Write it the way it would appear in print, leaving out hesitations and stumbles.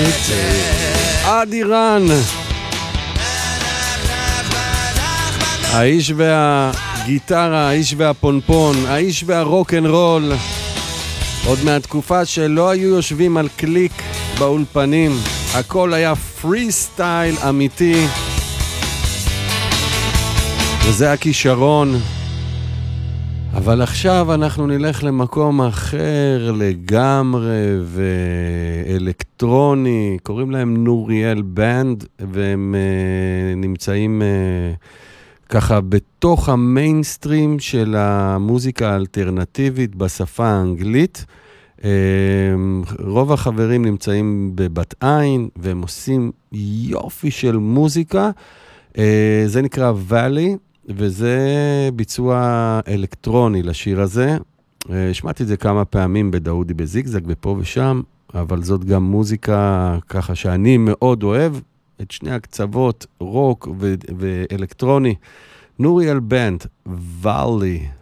אדירן, האיש והגיטרה, האיש והפונפון, האיש והרוק'נ'רול, עוד מהתקופה שלא היו יושבים על קליק באולפנים, הכל היה פרי סטייל אמיתי, וזה הכישרון. אבל עכשיו אנחנו נלך למקום אחר לגמרי ואלקטרוני, קוראים להם נוריאל בנד, והם נמצאים ככה בתוך המיינסטרים של המוזיקה האלטרנטיבית בשפה האנגלית. רוב החברים נמצאים בבת עין, והם עושים יופי של מוזיקה, זה נקרא ואלי, וזה ביצוע אלקטרוני לשיר הזה. שמעתי את זה כמה פעמים בדאודי בזיגזג ופה ושם, אבל זאת גם מוזיקה ככה שאני מאוד אוהב, את שני הקצוות, רוק ואלקטרוני. נוריאל בנד, ואלי.